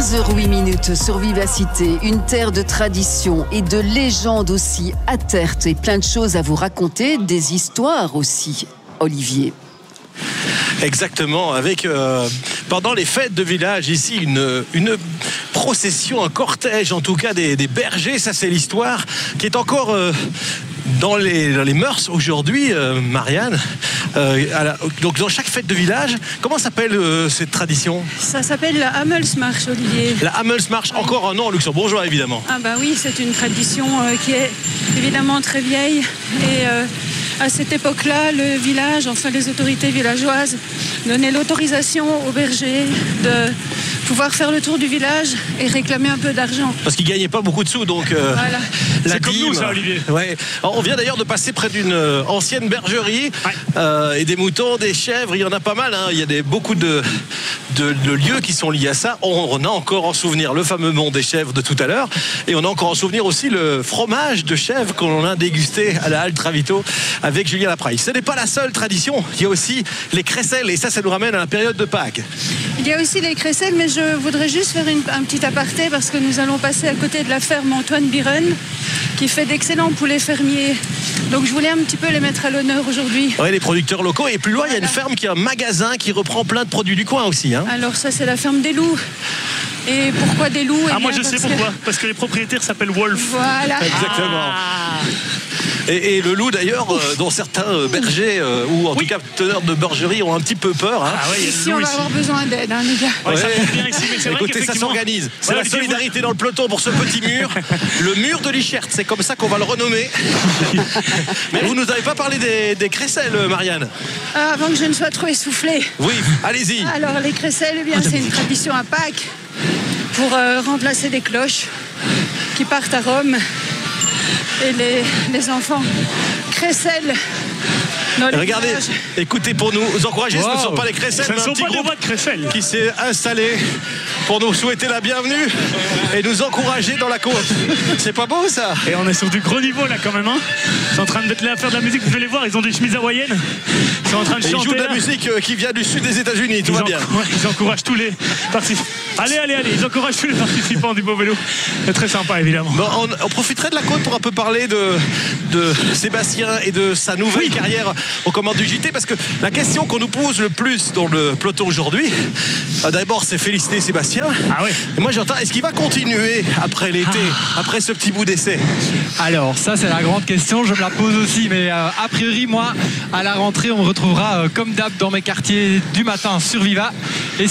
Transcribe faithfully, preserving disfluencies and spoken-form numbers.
onze heures huit minutes sur Vivacité, une terre de tradition et de légendes aussi à Tertre et plein de choses à vous raconter, des histoires aussi, Olivier. Exactement, avec euh, pendant les fêtes de village ici une, une procession, un cortège en tout cas des, des bergers, ça c'est l'histoire qui est encore euh, dans, les, dans les mœurs aujourd'hui, euh, Marianne. Euh, à la, donc dans chaque fête de village, comment s'appelle euh, cette tradition? Ça s'appelle la Hamelsmarsch, Olivier. La Hamelsmarsch, encore un nom luxembourgeois évidemment. Ah bah oui, c'est une tradition euh, qui est évidemment très vieille et euh, à cette époque-là, le village, enfin les autorités villageoises donnaient l'autorisation aux bergers de pouvoir faire le tour du village et réclamer un peu d'argent. Parce qu'ils ne gagnaient pas beaucoup de sous, donc euh, voilà. C'est comme nous ça, Olivier. Ouais. Alors, on vient d'ailleurs de passer près d'une euh, ancienne bergerie, ouais. euh, et des moutons, des chèvres, il y en a pas mal, hein. Il y a des, beaucoup de, de, de lieux qui sont liés à ça. On, on a encore en souvenir le fameux mont des chèvres de tout à l'heure, et on a encore en souvenir aussi le fromage de chèvre qu'on a dégusté à la halte Ravito avec Julien Lapraille. Ce n'est pas la seule tradition, il y a aussi les crécelles, et ça, ça nous ramène à la période de Pâques. Il y a aussi les crécelles, mais je voudrais juste faire une, un petit aparté parce que nous allons passer à côté de la ferme Antoine Biren qui fait d'excellents poulets fermiers. Donc je voulais un petit peu les mettre à l'honneur aujourd'hui. Oui, les producteurs locaux. Et plus loin, voilà. Il y a une ferme qui a un magasin qui reprend plein de produits du coin aussi. Hein. Alors ça, c'est la ferme des loups. Et pourquoi des loups? Ah, eh moi bien, je sais parce pourquoi. Que... Parce que les propriétaires s'appellent Wolf. Voilà. Exactement. Ah. Et, et le loup d'ailleurs, euh, dont certains euh, bergers euh, ou en oui. tout cas teneurs de bergerie ont un petit peu peur. Hein. Ah ouais, ici, on va ici. avoir besoin d'aide, hein, les gars. Ouais, ouais. Ça tombe bien ici, mais c'est vrai Écoutez, ça s'organise. C'est ouais, la solidarité vous... dans le peloton pour ce petit mur. Le mur de l'Ichert, c'est comme ça qu'on va le renommer. Mais vous nous avez pas parlé des, des crécelles, Marianne? Ah, avant que je ne sois trop essoufflée. Oui, allez-y. Alors les crécelles, eh bien, c'est une tradition à Pâques pour euh, remplacer des cloches qui partent à Rome. Et les, les enfants crécellent. Regardez, villages. Écoutez, pour nous encourager, wow. Ce ne sont pas les crécelles, ce mais ne sont un petit pas groupe des voix de crécelles qui s'est installé pour nous souhaiter la bienvenue et nous encourager dans la course. C'est pas beau ça? Et on est sur du gros niveau là quand même. Hein. Ils sont en train d'être là à faire de la musique, vous allez voir, ils ont des chemises hawaïennes. Ils sont en train de et chanter. Ils jouent de la là. musique qui vient du sud des États-Unis, tout ils va en... bien. Ouais, ils encouragent tous les participants. Allez, allez, allez, ils encouragent tous les participants du beau vélo. C'est très sympa évidemment. Bon, on, on profiterait de la côte pour un peu parler de, de Sébastien et de sa nouvelle oui. carrière aux commandes du J T, parce que la question qu'on nous pose le plus dans le peloton aujourd'hui, d'abord c'est féliciter Sébastien. Ah oui. Et moi j'entends, est-ce qu'il va continuer après l'été, ah. après ce petit bout d'essai? Alors ça c'est la grande question, je me la pose aussi, mais euh, a priori moi à la rentrée on me retrouvera euh, comme d'hab dans mes quartiers du matin sur Viva. Et